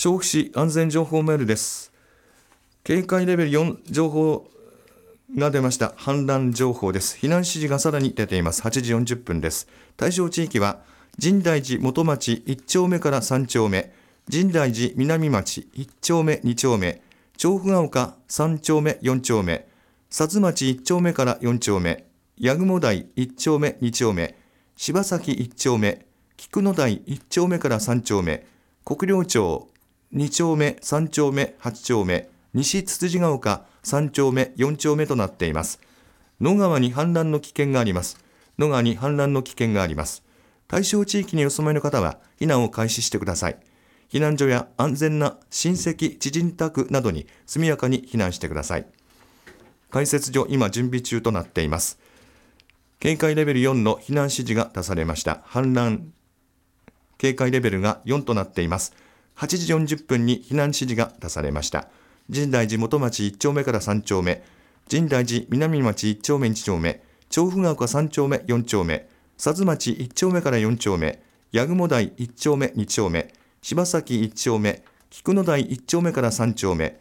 調布市安全情報メールです。警戒レベル4情報が出ました。氾濫情報です。避難指示がさらに出ています。8時40分です。対象地域は深大寺元町1丁目から3丁目、深大寺南町1丁目2丁目、調布が丘3丁目4丁目、薩津町1丁目から4丁目、八雲台1丁目2丁目、柴崎1丁目、菊野台1丁目から3丁目、国領町2丁目3丁目8丁目、西つつじが丘3丁目4丁目となっています。野川に氾濫の危険があります。野川に氾濫の危険があります。対象地域にお住まいの方は避難を開始してください。避難所や安全な親戚知人宅などに速やかに避難してください。開設所今準備中となっています。警戒レベル4の避難指示が出されました。氾濫警戒レベルが4となっています。8時40分に避難指示が出されました。深大寺元町1丁目から3丁目、深大寺南町1丁目2丁目、調布が丘3丁目4丁目、薩津町1丁目から4丁目、八雲台1丁目2丁目、柴崎1丁目、菊野台1丁目から3丁目、